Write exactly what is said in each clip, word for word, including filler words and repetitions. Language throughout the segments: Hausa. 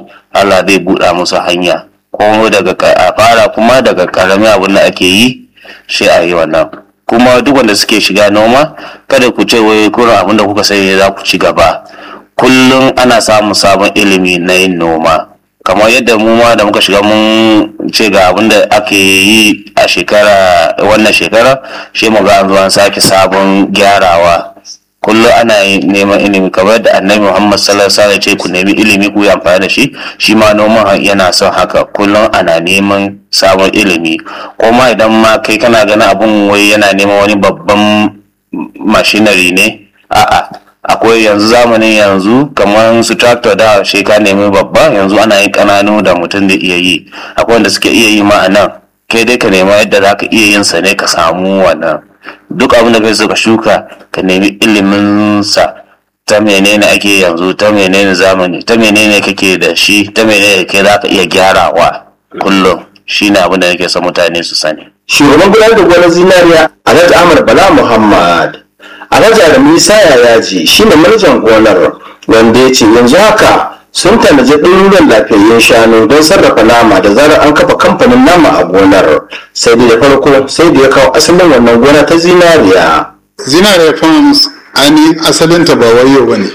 Allah zai buɗa musu hanya. Kuma daga a fara kuma daga ƙaramin abin da ake yi shi a yi wannan. Kuma duk wanda suke shiga noma kada ku ce wai kurin abin da kuka sani za ku ci gaba. Kullum ana samun sabon ilimi na yin noma. Kamar yadda mu ma da muka shiga mun ce ga abin da ake yi a shekara wannan shekara shi mu ga an zo an sake sabon gyarawa. Kullum ana neman ilimi kamar yadda annabi Muhammad sallallahu alaihi wasallam ce ku nemi ilimi ku yi amfani da shi, shi ma noman yana son haka. Kullum ana neman sabon ilimi. Kuma idan ma kai kana ganin abun wai yana neman wani babban machinery ne, a'a akwai yanzu zamanin yanzu kamar su tractor da shi ka nemi babba, yanzu ana yin kananu da mutum da iya yi. Akwai wanda suke iya yi ma a nan, kai dai ka nema yadda za ka iya yin sa ne ka samu wannan. Duk abin da kai so ka shuka ka nemi ilimin sa, ta menene ake yanzu, ta menene zamani, ta menene kake da shi, ta menene kai za ka iya gyarawa kullum. Shine abin da nake son mutane su sani. Shugaban gudanar da gonar zinariya Alhaji Ahmad Bala Muhammad, Alhaji Adamu Isa Yayaji shine manajan gonar, wanda ya ce yanzu haka sun tanaji ɗaruruwan lafiyayyen shanu don sarrafa nama da zarar an kafa kamfanin nama a gonar. Sai da farko sai da ya kawo asalin wannan gona ta zinariya. Zinariya Farms ainihin asalinta ba wayo ba ne.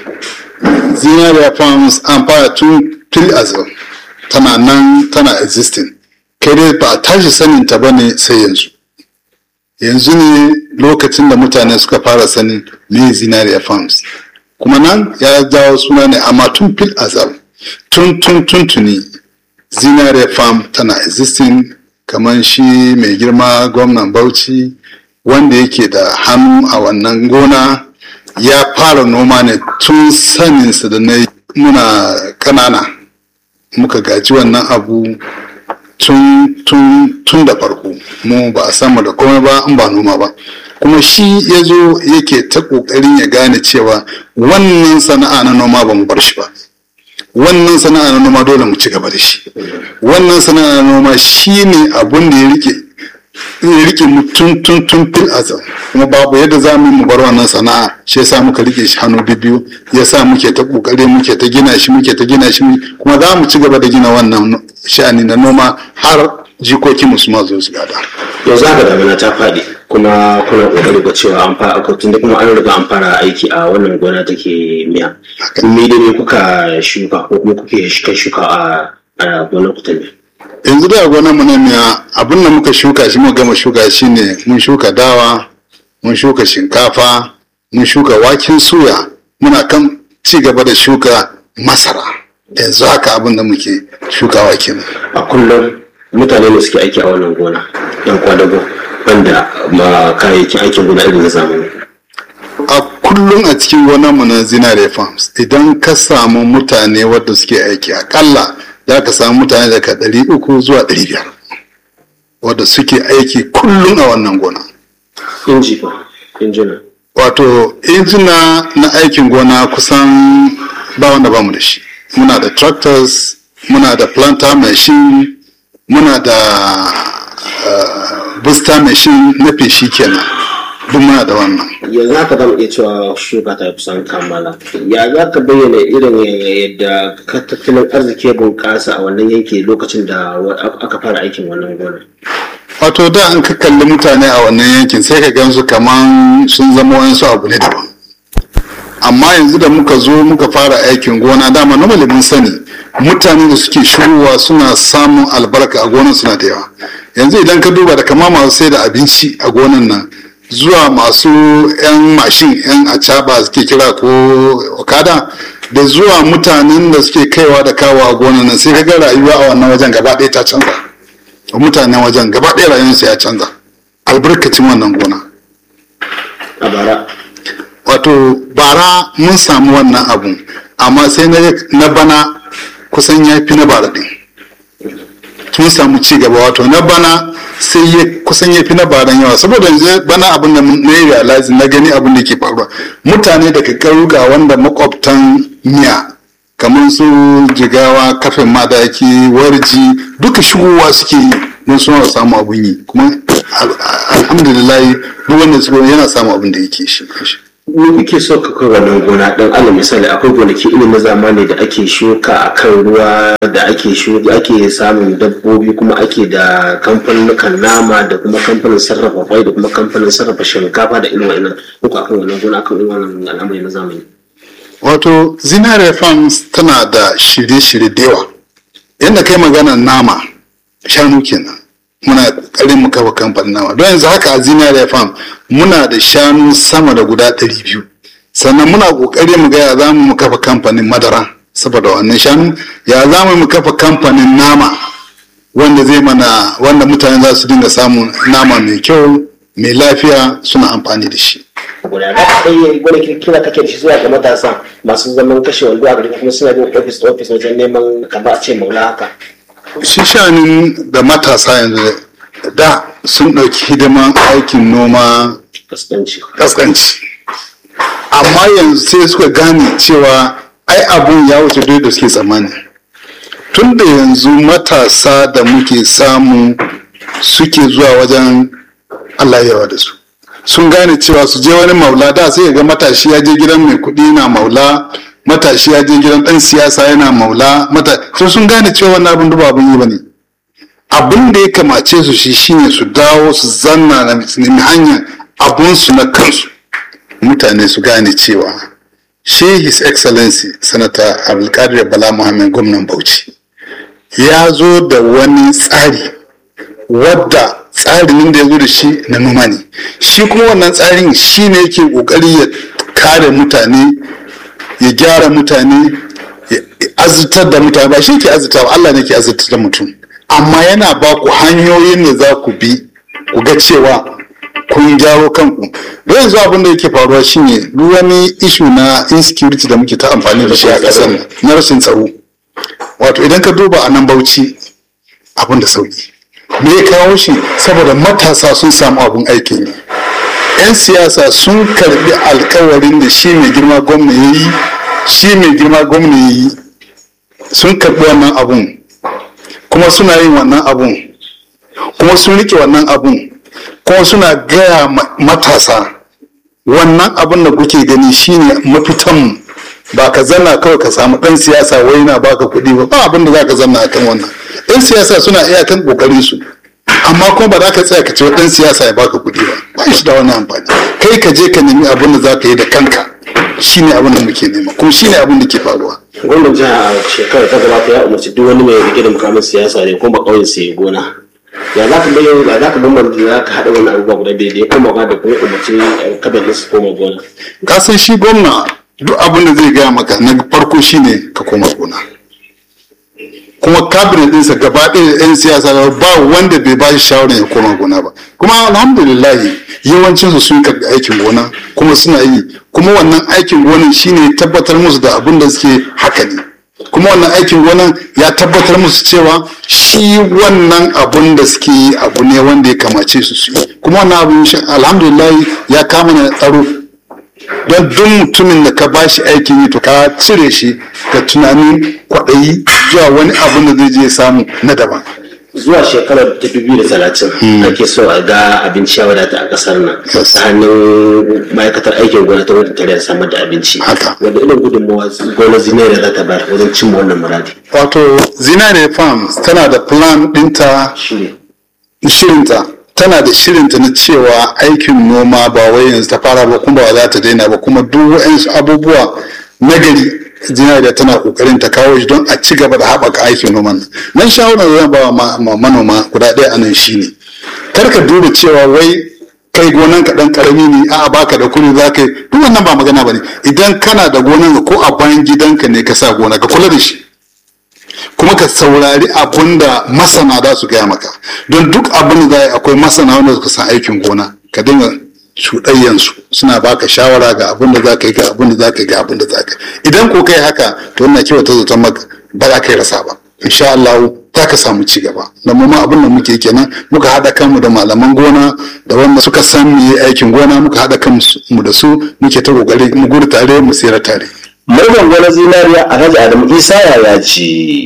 Zinariya Farms an fara tun fil azal, tana nan tana existing. Kai dai ba a tashi saninta ba ne sai yanzu. Yanzu ne lokacin da mutane suka fara sanin me Zinariya Farms. Kuma nan ya jawo suna ne amma tun fil azal, tun tun tun tuni Zinariya Farm tana existing. Kamar shi mai girma gwamnan Bauchi wanda yake da hannu a wannan gona ya fara noma ne tun saninsa da na muna kanana, muka gaji wannan abu tun tun tun da farko. Mu ba a samu da komai ba in ba noma ba. Kuma shi ya zo yake ta ƙoƙarin ya gane cewa wannan sana'a na noma ba mu bar shi ba, wannan sana'a na noma dole mu ci gaba da shi. Wannan sana'a na noma shi ne abun da ya rike ya rike mu tun tun tun fil azal. Kuma babu yadda za mu bar wannan sana'a, shi yasa muka rike shi hannu bibiyu, yasa muke ta ƙoƙari muke ta gina shi muke ta gina shi kuma za mu ci gaba da gina wannan sha'ani na noma har jikokinmu su ma zo su gada. Yanzu haka damina ta faɗi kuma kuna ƙoƙari ga cewa an fara tun da kuma an riga an fara aiki a wannan gona take miya. Me da me kuka shuka ko kuma kuke kai shuka a gonar ku ta miya? Yanzu da gonar mu na miya abin da muka shuka shi muka gama shuka shi ne mun shuka dawa, mun shuka shinkafa, mun shuka waken suya, muna kan ci gaba da shuka masara. Yanzu haka abin da muke shukawa kenan. A kullum mutane ne suke aiki a wannan gona yan kwadago wanda ma kayayyakin aikin gona irin na zamani. A kullum a cikin gonar mu na Zinariya Farms idan ka samu mutane wadda suke aiki akalla za ka samu mutane daga ɗari uku zuwa ɗari biyar wadda suke aiki kullum a wannan gona. Inji fa, injina. Wato injina na aikin gona kusan ba wanda ba mu da shi. Muna da tractors, muna da planter machine, muna da uh, booster machine na feshi kenan, duk muna da wannan. Yanzu haka zamu iya cewa shuka ta kusan kammala. Ya za ka bayyana irin yadda tattalin arziki ya bunƙasa a wannan yanki lokacin da aka fara aikin wannan gona? Wato da an ka kalli mutane a wannan yankin sai ka gansu kaman sun zama wayansu abu ne daban. Amma yanzu da muka zo muka fara aikin gona dama na mun sani mutane da suke shigowa suna samun albarka a gonan suna da yawa. Yanzu idan ka duba da kama masu sai da abinci a gonan nan zuwa masu yan mashin yan acaba suke kira ko okada da zuwa mutanen da suke kaiwa da kawo a gonan nan sai ka ga rayuwa a wannan wajen gaba ɗaya ta canza. Mutanen wajen gaba ɗaya rayuwarsu ya canza albarkacin wannan gona. A bara wato bara mun samu wannan abun amma sai na bana kusan ya fi na bara ɗin. Mun samu ci gaba wato na bana sai ya kusan ya fi na baran yawa saboda yanzu bana abin da na yi realize na gani abin da ke faruwa mutane daga ƙauyuka wanda makwabtan miya kamar su Jigawa, Kafin Madaki, Warji duka shigowa suke yi don suna samu abin yi kuma alhamdulillah duk wanda suka yana samu abin da yake shi. me kuke so ka kai wannan gona ɗin? Alal misali akwai gonaki irin na zamani da ake shuka a kan ruwa, da ake shuka ake samun dabbobi, kuma ake da kamfanin nama da kuma kamfanin sarrafa kwai da kuma kamfanin sarrafa shinkafa da irin wannan, ko akan wannan gona akan irin wannan al'amari na zamani. Wato Zinariya Farms tana da shirye-shirye da yawa. Yadda kai magana nama shanu kenan, muna ƙoƙarin mu kafa kamfanin nama. Don yanzu haka a Zinariya Farm muna da shanu sama da guda ɗari biyu. Sannan muna ƙoƙari mu ga ya za mu kafa kamfanin madara saboda wannan shanu, ya za mu kafa kamfanin nama wanda zai mana, wanda mutane za su dinga samun nama mai kyau mai lafiya suna amfani da shi. Guda za ka kai wani kira kake da shi zuwa ga matasa masu zaman kashe wando a gari kuma suna bin ofis da ofis wajen neman kamar a ce maula haka. Shi shanin da matasa yanzu da sun ɗauki hidiman aikin noma kaskanci, amma yanzu sai suka gane cewa ai abun ya wuce duk da suke tsammani. Tun da yanzu matasa da muke samu suke zuwa wajen Allah yawa da su, sun gane cewa su je wani maula. Da sai ga matashi ya je gidan mai kuɗi yana maula, matashi ya je gidan ɗan siyasa yana maula, mata sun gane cewa wannan abin duba abin yi ba ne. Abin da ya kamace su shi shine su dawo su zanna na nemi hanyar abunsu na kansu. Mutane su gane cewa shi His Excellency Sanata Abdulkadir Bala Muhammad gwamnan Bauchi ya zo da wani tsari wadda tsarin da ya zo da shi na noma ne. Shi kuma wannan tsarin shi ne yake kokari ya kare mutane, ya gyara mutane, ya azurtar da mutane. Ba shi ke azurta ba, Allah ne ke azurtar da mutum, amma yana ba ku hanyoyin da za ku bi ku ga cewa kun gyaro kanku. Don yanzu abin da yake faruwa shine duk wani ishu na insecurity da muke ta amfani da shi a ƙasar na rashin tsaro. Wato idan ka duba a nan Bauchi abin da sauki. Me ya kawo shi? Saboda matasa sun samu abun aikin yi. 'Yan siyasa sun karbi alkawarin da shi mai girma gwamna ya yi, shi mai girma gwamna ya yi, sun karbi wannan abun, kuma suna yin wannan abun, kuma sun rike wannan abun, kuma suna gaya matasa wannan abun da kuke gani shine mafitanmu. Ba ka zanna kawai ka samu ɗan siyasa wai na baka kuɗi ba, ba abin da za ka zanna akan wannan. Ɗan siyasa suna iya kan ƙoƙarin su, amma kuma ba za ka tsaya ka ce ɗan siyasa ya baka kuɗi ba, ba shi da wani amfani. Kai ka je ka nemi abin da za ka yi da kanka, shine abin da muke nema, kuma shine abin da ke faruwa. Gwamnan jiha a shekarar ta gabata ya umarci duk wani mai rike da mukamin siyasa ne kuma ƙauyen sai gona. Ya za ka bayyana, ya za ka bambanta, za ka haɗa wannan abubuwa guda biyu da ya koma ba da kuma umarci kabinet su koma gona. Ka san shi gwamna duk abin da zai gaya maka na farko shine ka koma gona. Kuma cabinet ɗinsa gaba ɗaya 'yan siyasa ba wanda bai ba shi shawarar ya koma gona ba. Kuma alhamdulillah yawancinsu sun karɓi aikin gona kuma suna yi, kuma wannan aikin gonan shine tabbatar musu da abin da suke haka ne. Kuma wannan aikin gonan ya tabbatar musu cewa shi wannan abun da suke yi abu ne wanda ya kamace su su yi. Kuma wannan abun alhamdulillah ya kama na tsaro. Don duk mutumin da ka ba shi aikin yi to ka cire shi da tunanin kwaɗayi zuwa wani abin da zai je samu na daban. Zuwa shekarar ta dubu da talatin ake so a ga abinci ya wadata a ƙasar nan ta hannun ma'aikatar aikin gona ta wadda tare da samar da abinci. Wanda irin gudunmawa gonar Zinariya za ta bayar wajen cimma wannan muradi. Wato Zinariya Farms tana da plan ɗinta, shirinta. Tana da shirinta na cewa aikin noma ba wai yanzu ta fara ba kuma ba za ta daina ba, kuma duk wa'ansu abubuwa na gari Zinariya tana kokarin ta kawo shi don a ci gaba da haɓaka aikin noman nan. Shawarar da zan ba wa manoma guda ɗaya anan shine kar ka duba cewa wai kai gonan ka dan karami ne, a'a baka da kudi za ka yi, duk wannan ba magana bane. Idan kana da gonan ko a bayan gidanka ne ka sa gona, ka kula da shi kuma ka saurari abun da masana za su gaya maka. Don duk abin da za akwai masana wanda suka san aikin gona, ka dinga cuɗayyansu suna baka shawara ga abin da za ka yi, ga abin da za ka yi, ga abin da za ka yi. Idan ko kai haka to wannan kiwa ta zaton maka ba za ka yi rasa ba, insha Allah za ka samu ci gaba. Da mu ma abin da muke kenan, muka haɗa kanmu da malaman gona da wanda suka san mu yi aikin gona, muka haɗa kanmu da su, muke ta kokari mu gudu tare mu tsira tare. Mai gwangwanar Zinariya Alhaji Adamu Isa ya ce